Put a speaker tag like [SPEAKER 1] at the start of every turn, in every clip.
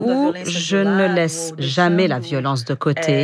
[SPEAKER 1] où je ne laisse jamais la violence de côté,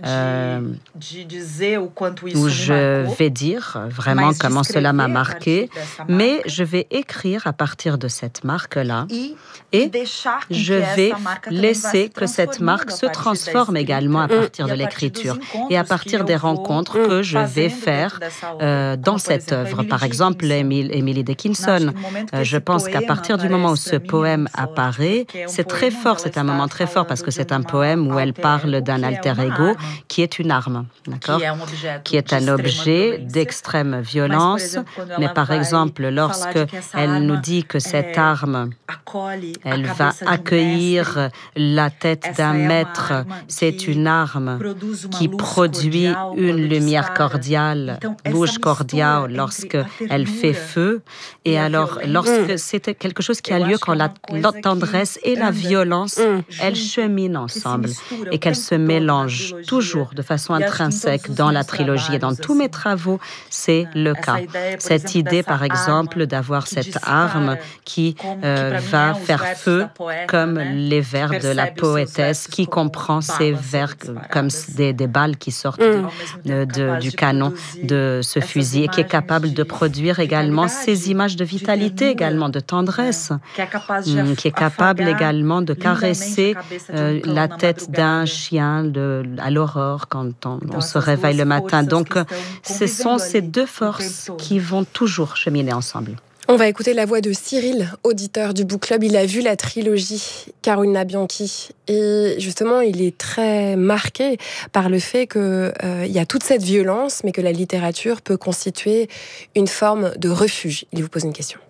[SPEAKER 1] où je vais dire vraiment comment cela m'a marqué, mais je vais écrire à partir de cette marque-là et je vais laisser que cette marque se transforme également à partir de l'écriture et à partir des rencontres que je vais faire dans cette œuvre. Par exemple, Emily Dickinson. Je pense qu'à partir du moment où ce poème apparaît, c'est très fort, c'est un moment très fort parce que c'est un poème où elle parle d'un alter ego qui est une arme, d'accord ? Qui est un objet d'extrême violence. Mais par exemple, lorsque elle nous dit que cette arme, elle va accueillir la tête d'un maître, c'est une arme qui produit une lumière cordiale, rouge cordiale, lorsqu'elle fait feu. Et alors, lorsque c'est quelque chose qui a lieu quand la tendresse et la violence, elles cheminent ensemble et qu'elles se mélangent toujours de façon intrinsèque dans la trilogie. Et dans tous mes travaux, c'est le cas. Cette idée, par exemple, d'avoir cette arme qui va faire feu comme les vers de la poétesse qui comprend ces vers comme des balles qui sortent du canon de ce fusil et qui est capable de produire également ces images de vitalité, également de tendresse, qui est capable également de caresser la tête d'un chien à l'aurore quand on se réveille le matin. Donc, ce sont ces deux forces qui vont toujours cheminer ensemble.
[SPEAKER 2] On va écouter la voix de Cyril, auditeur du Book Club. Il a vu la trilogie Carolina Bianchi et justement, il est très marqué par le fait qu'il y a toute cette violence, mais que la littérature peut constituer une forme de refuge. Il vous pose une question.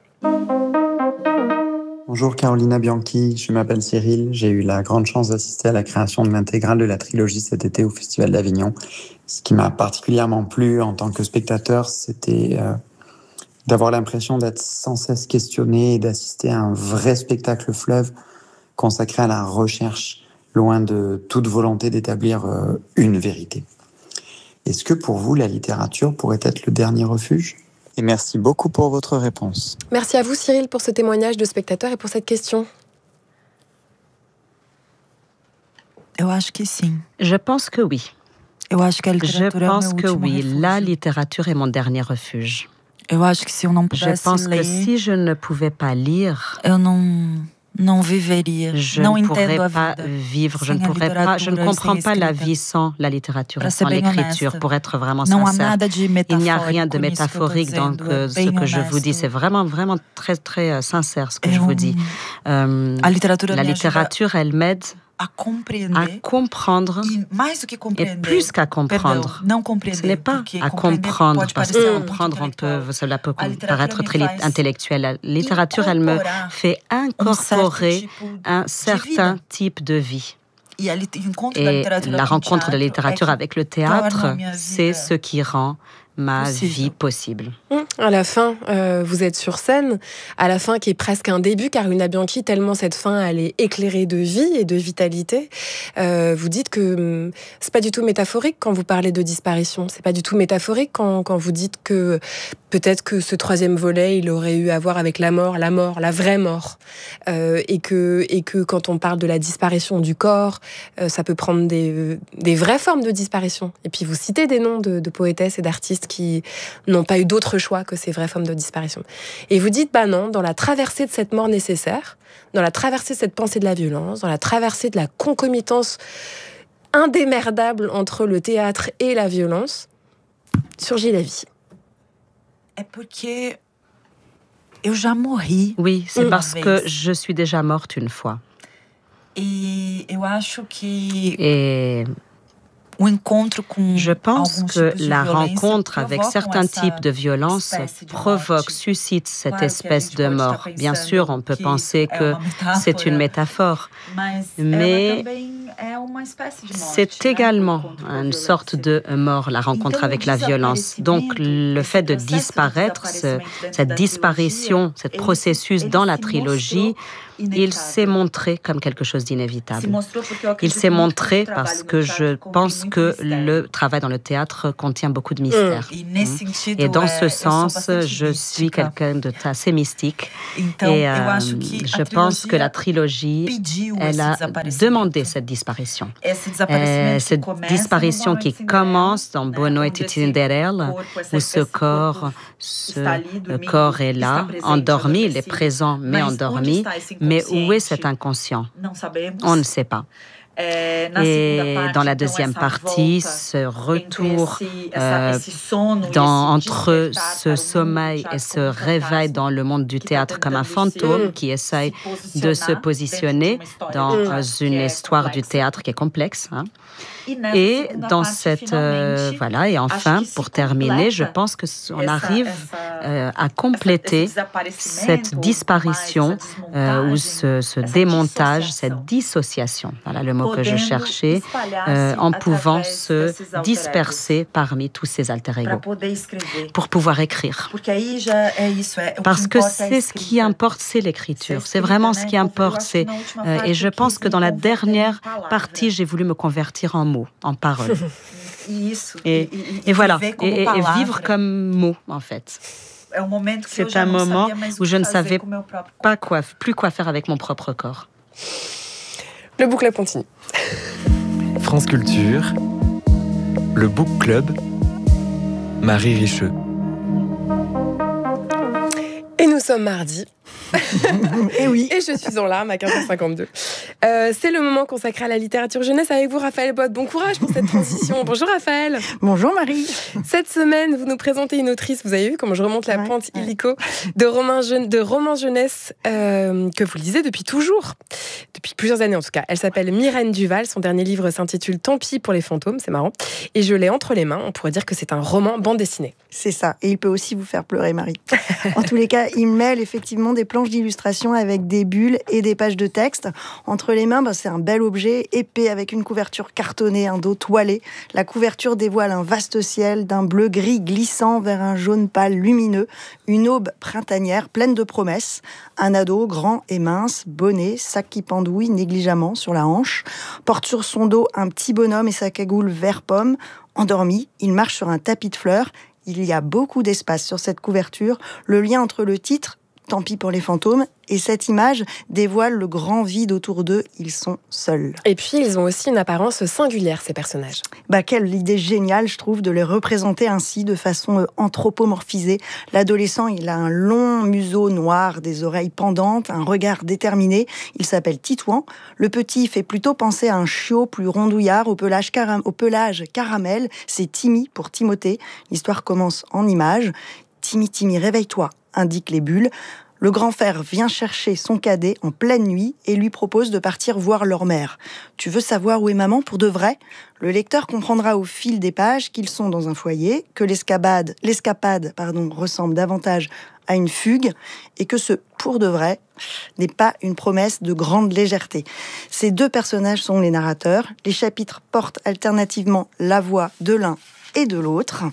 [SPEAKER 3] Bonjour Carolina Bianchi, je m'appelle Cyril. J'ai eu la grande chance d'assister à la création de l'intégrale de la trilogie cet été au Festival d'Avignon. Ce qui m'a particulièrement plu en tant que spectateur, c'était d'avoir l'impression d'être sans cesse questionné et d'assister à un vrai spectacle fleuve consacré à la recherche, loin de toute volonté d'établir une vérité. Est-ce que pour vous, la littérature pourrait être le dernier refuge ? Et merci beaucoup pour votre réponse.
[SPEAKER 2] Merci à vous Cyril pour ce témoignage de spectateur et pour cette question.
[SPEAKER 1] Je pense que oui. Je pense que oui, la littérature est mon dernier refuge. Je pense que si je ne pouvais pas lire, je ne pourrais pas vivre, je ne comprends pas la vie sans la littérature, sans l'écriture, pour être vraiment sincère. Il n'y a rien de métaphorique dans ce que je vous dis, c'est vraiment, vraiment très, très sincère ce que je vous dis. La littérature, elle m'aide à comprendre, et plus qu'à comprendre, ce n'est pas à comprendre, parce que comprendre, cela peut paraître très intellectuel. La littérature, elle me fait incorporer un certain type de vie. Et la rencontre de la littérature avec le théâtre, c'est ce qui rend ma vie possible.
[SPEAKER 2] À la fin, vous êtes sur scène, à la fin qui est presque un début, Carolina Bianchi, tellement cette fin, elle est éclairée de vie et de vitalité. Vous dites que c'est pas du tout métaphorique quand vous parlez de disparition. C'est pas du tout métaphorique quand vous dites que peut-être que ce troisième volet, il aurait eu à voir avec la mort, la vraie mort. Et que quand on parle de la disparition du corps, ça peut prendre des vraies formes de disparition. Et puis vous citez des noms de poétesses et d'artistes qui n'ont pas eu d'autre choix que ces vraies formes de disparition. Et vous dites, non, dans la traversée de cette mort nécessaire, dans la traversée de cette pensée de la violence, dans la traversée de la concomitance indémerdable entre le théâtre et la violence, surgit la vie.
[SPEAKER 1] Oui, c'est parce que je suis déjà morte une fois. Et je pense que la rencontre avec certains types de violence suscite cette espèce de mort. Bien sûr, on peut penser que c'est une métaphore, mais c'est également une sorte de mort, la rencontre avec la violence. Donc, le fait de disparaître, cette disparition, ce processus dans la trilogie, il s'est montré comme quelque chose d'inévitable. Il s'est montré parce que je pense que le travail dans le théâtre contient beaucoup de mystères. Et dans ce sens, je suis quelqu'un d'assez mystique. Et je pense que la trilogie, elle a demandé cette disparition. Cette disparition qui commence dans Bono et Titinderel, où ce corps est là, endormi, il est présent mais endormi, mais où est cet inconscient? On ne sait pas. Et dans la deuxième partie, ce retour entre ce sommeil et ce réveil dans le monde du théâtre comme un fantôme qui essaye de se positionner dans une histoire du théâtre qui est complexe. Et dans cette et enfin, pour terminer, je pense que on arrive à compléter cette disparition ou ce démontage, cette dissociation. Voilà le mot que je cherchais, en pouvant se disperser parmi tous ces alter-ego pour pouvoir écrire. Parce que c'est ce qui importe, c'est l'écriture. C'est vraiment ce qui importe. Et je pense que dans la dernière partie, j'ai voulu me convertir en mots, en paroles. Et voilà, et vivre comme mot, en fait. C'est un moment où je ne savais plus quoi faire avec mon propre corps.
[SPEAKER 2] Le Book Club continue.
[SPEAKER 4] France Culture, le Book Club, Marie Richeux.
[SPEAKER 2] Et nous sommes mardi.
[SPEAKER 5] Et oui.
[SPEAKER 2] Et je suis en larmes à 15h52. C'est le moment consacré à la littérature jeunesse avec vous, Raphaël Bott. Bon courage pour cette transition. Bonjour Raphaël.
[SPEAKER 5] Bonjour Marie.
[SPEAKER 2] Cette semaine, vous nous présentez une autrice, vous avez vu comment je remonte la pente illico, de romans jeunesse que vous lisez depuis toujours. Depuis plusieurs années en tout cas. Elle s'appelle Myrène Duval. Son dernier livre s'intitule Tant pis pour les fantômes, c'est marrant. Et je l'ai entre les mains. On pourrait dire que c'est un roman bande dessinée.
[SPEAKER 5] C'est ça. Et il peut aussi vous faire pleurer, Marie. En tous les cas, il mêle effectivement des planches d'illustration avec des bulles et des pages de texte. Entre les mains, c'est un bel objet épais avec une couverture cartonnée, un dos toilé. La couverture dévoile un vaste ciel d'un bleu gris glissant vers un jaune pâle lumineux. Une aube printanière pleine de promesses. Un ado grand et mince, bonnet, sac qui pendouille négligemment sur la hanche, porte sur son dos un petit bonhomme et sa cagoule vert pomme. Endormi, il marche sur un tapis de fleurs. Il y a beaucoup d'espace sur cette couverture. Le lien entre le titre, Tant pis pour les fantômes, et cette image dévoile le grand vide autour d'eux. Ils sont seuls.
[SPEAKER 2] Et puis, ils ont aussi une apparence singulière, ces personnages.
[SPEAKER 5] Quelle idée géniale, je trouve, de les représenter ainsi, de façon anthropomorphisée. L'adolescent, il a un long museau noir, des oreilles pendantes, un regard déterminé. Il s'appelle Titouan. Le petit fait plutôt penser à un chiot plus rondouillard, au pelage caramel. C'est Timmy pour Timothée. L'histoire commence en images. Timmy, réveille-toi, indiquent les bulles. Le grand frère vient chercher son cadet en pleine nuit et lui propose de partir voir leur mère. Tu veux savoir où est maman pour de vrai ? Le lecteur comprendra au fil des pages qu'ils sont dans un foyer, que l'escapade ressemble davantage à une fugue et que ce pour de vrai n'est pas une promesse de grande légèreté. Ces deux personnages sont les narrateurs. Les chapitres portent alternativement la voix de l'un et de l'autre.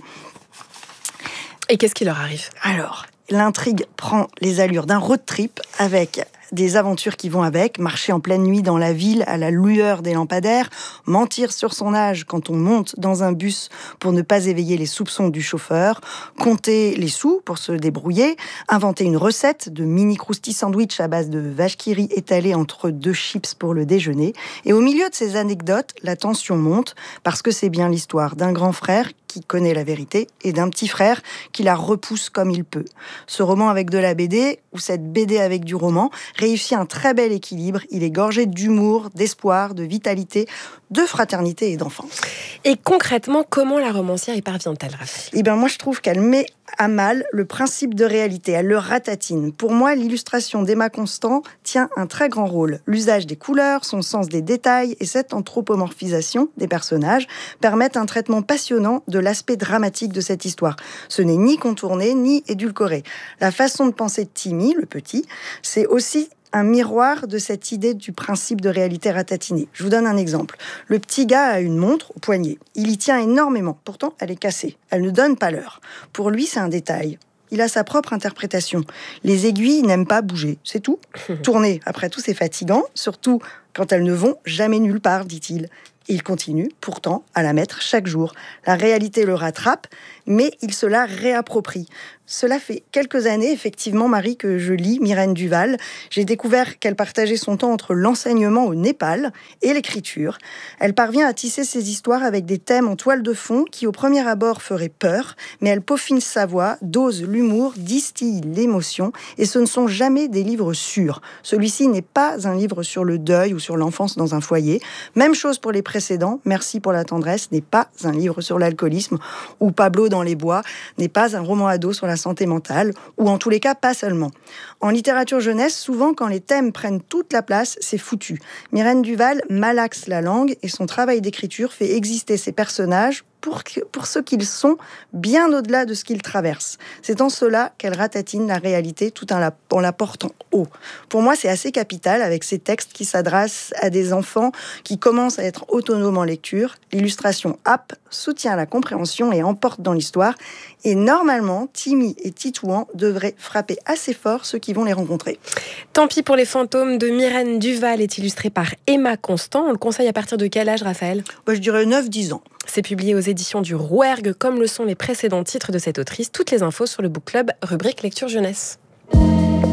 [SPEAKER 2] Et qu'est-ce qui leur arrive ?
[SPEAKER 5] Alors, l'intrigue prend les allures d'un road trip avec des aventures qui vont avec, marcher en pleine nuit dans la ville à la lueur des lampadaires, mentir sur son âge quand on monte dans un bus pour ne pas éveiller les soupçons du chauffeur, compter les sous pour se débrouiller, inventer une recette de mini crousty sandwich à base de vache qui rit étalée entre 2 chips pour le déjeuner. Et au milieu de ces anecdotes, la tension monte parce que c'est bien l'histoire d'un grand frère qui connaît la vérité et d'un petit frère qui la repousse comme il peut. Ce roman avec de la BD, ou cette BD avec du roman, réussit un très bel équilibre. Il est gorgé d'humour, d'espoir, de vitalité, de fraternité et d'enfance.
[SPEAKER 2] Et concrètement, comment la romancière y parvient-elle, Raphaël ?
[SPEAKER 5] Moi, je trouve qu'elle met à mal le principe de réalité. Elle le ratatine. Pour moi, l'illustration d'Emma Constant tient un très grand rôle. L'usage des couleurs, son sens des détails et cette anthropomorphisation des personnages permettent un traitement passionnant de l'aspect dramatique de cette histoire. Ce n'est ni contourné, ni édulcoré. La façon de penser de Timmy, le petit, c'est aussi un miroir de cette idée du principe de réalité ratatinée. Je vous donne un exemple. Le petit gars a une montre au poignet. Il y tient énormément. Pourtant, elle est cassée. Elle ne donne pas l'heure. Pour lui, c'est un détail. il a sa propre interprétation. Les aiguilles n'aiment pas bouger, c'est tout. Tourner, après tout, c'est fatigant, surtout quand elles ne vont jamais nulle part, dit-il. Et il continue, pourtant, à la mettre chaque jour. La réalité le rattrape, mais il se la réapproprie. Cela fait quelques années, effectivement, Marie, que je lis Myrène Duval. J'ai découvert qu'elle partageait son temps entre l'enseignement au Népal et l'écriture. Elle parvient à tisser ses histoires avec des thèmes en toile de fond qui, au premier abord, feraient peur, mais elle peaufine sa voix, dose l'humour, distille l'émotion, et ce ne sont jamais des livres sûrs. Celui-ci n'est pas un livre sur le deuil ou sur l'enfance dans un foyer. Même chose pour les précédents, Merci pour la tendresse n'est pas un livre sur l'alcoolisme, ou Pablo dans les bois n'est pas un roman ado sur la santé mentale, ou en tous les cas pas seulement. En littérature jeunesse, souvent quand les thèmes prennent toute la place, c'est foutu. Myrène Duval malaxe la langue et son travail d'écriture fait exister ses personnages pour ce qu'ils sont, bien au-delà de ce qu'ils traversent. C'est en cela qu'elle ratatine la réalité tout en la portant haut. Pour moi, c'est assez capital avec ces textes qui s'adressent à des enfants qui commencent à être autonomes en lecture. L'illustration happe, soutient la compréhension et emporte dans l'histoire. Et normalement, Timmy et Titouan devraient frapper assez fort ceux qui vont les rencontrer.
[SPEAKER 2] Tant pis pour les fantômes de Myrène Duval est illustré par Emma Constant. On le conseille à partir de quel âge, Raphaël ?
[SPEAKER 5] Je dirais 9-10 ans.
[SPEAKER 2] C'est publié aux éditions du Rouergue, comme le sont les précédents titres de cette autrice. Toutes les infos sur le Book Club, rubrique lecture jeunesse.